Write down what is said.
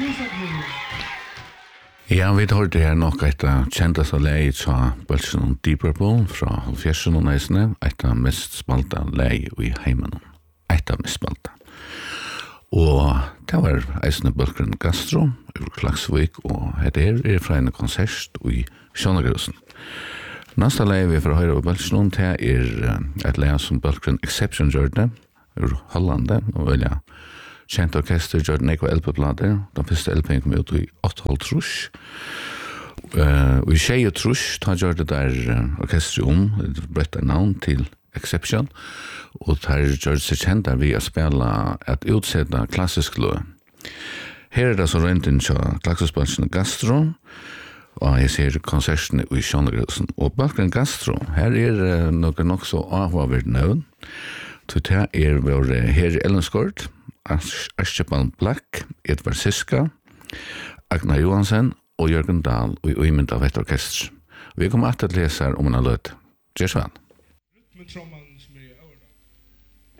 Ja, vi hørte her nok et kjenteste leie fra Bølsen Deep Purple fra Fjersen og Neisene, et av mest spalte leie i heimen. Et av mest spalte. Og det var eisende Bølgren Gastro i Klaksvik, og det fra en konsert i Sjønagrusen. Neste leie vi får høre på Bølsen, det et leie som Bølgren Exception gjør det, i Hollande, og velja kjent orkester gjør den ikke LP-plater. Den første LP kom ut i 8,5 og i 6,5 da gjør det der orkestret brøtte navn til Exception, og der gjør det seg kjent der vi spela et utsett klassisk lø. Her det så rent inn til Klaksvik Gastro, og jeg ser konsertene i Sjønagrusen. Og Bølgren Gastro, her noe nok så avhåvert navn. Det vår Herre Ellenskort, Aschepan Black, Edvard Siska, Agnar Johansen og Jørgen Dahl og Øymund av et orkester. Vi kommer til å lese om en løt. Gjør så vel.